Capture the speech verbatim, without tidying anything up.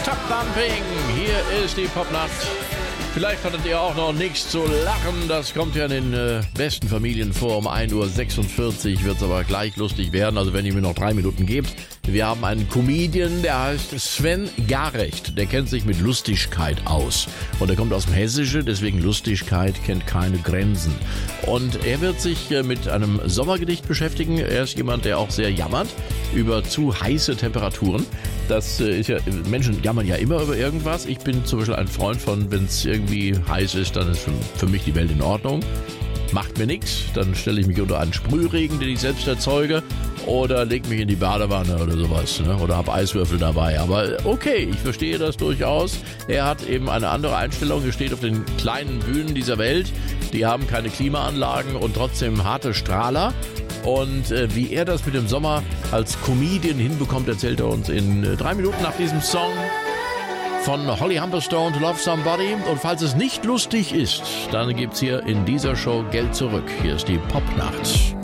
Top Thumping. Hier ist die Popnacht. Vielleicht hattet ihr auch noch nichts zu lachen. Das kommt ja in den äh, besten Familien vor. Um ein Uhr sechsundvierzig wird es aber gleich lustig werden. Also wenn ihr mir noch drei Minuten gebt. Wir haben einen Comedian, der heißt Sven Garecht. Der kennt sich mit Lustigkeit aus. Und er kommt aus dem Hessische, deswegen Lustigkeit kennt keine Grenzen. Und er wird sich äh, mit einem Sommergedicht beschäftigen. Er ist jemand, der auch sehr jammert über zu heiße Temperaturen. Das äh, ist ja, Menschen jammern ja immer über irgendwas. Ich bin zum Beispiel ein Freund von, wenn es irgendwie heiß ist, dann ist für, für mich die Welt in Ordnung. Macht mir nichts, dann stelle ich mich unter einen Sprühregen, den ich selbst erzeuge, oder leg mich in die Badewanne oder sowas, ne? Oder habe Eiswürfel dabei. Aber okay, ich verstehe das durchaus. Er hat eben eine andere Einstellung. Er steht auf den kleinen Bühnen dieser Welt. Die haben keine Klimaanlagen und trotzdem harte Strahler. Und äh, wie er das mit dem Sommer als Comedian hinbekommt, erzählt er uns in äh, drei Minuten nach diesem Song von Holly Humberstone, Love Somebody. Und falls es nicht lustig ist, dann gibt's hier in dieser Show Geld zurück. Hier ist die Popnacht.